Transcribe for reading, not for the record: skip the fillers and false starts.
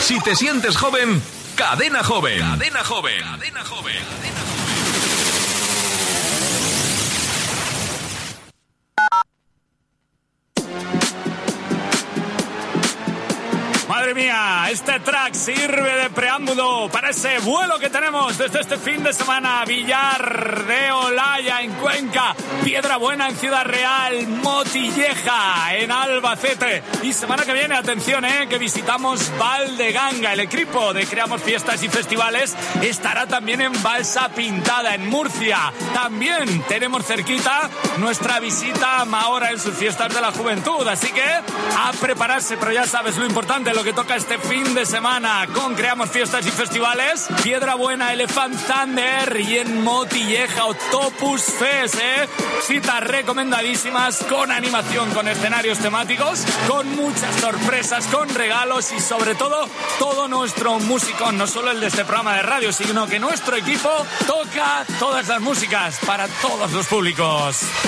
Si te sientes joven, Cadena Joven. Cadena Joven. Cadena Joven. Cadena Joven. Madre mía, este track sirve de preámbulo para ese vuelo que tenemos desde este fin de semana. Villar de Olaya en Cuenca, Piedrabuena en Ciudad Real, Motilleja en Albacete. Y semana que viene, atención, que visitamos Valdeganga. El equipo de Creamos Fiestas y Festivales estará también en Balsa Pintada, en Murcia. También tenemos cerquita nuestra visita a Mahora en sus fiestas de la juventud. Así que a prepararse, pero ya sabes lo importante, lo que toca este fin de semana con Creamos Fiestas y Festivales, Piedrabuena, Elephant Thunder y en Motilleja Octopus Fest, citas recomendadísimas, con animación, con escenarios temáticos, con muchas sorpresas, con regalos y sobre todo nuestro músico, no solo el de este programa de radio, sino que nuestro equipo toca todas las músicas para todos los públicos.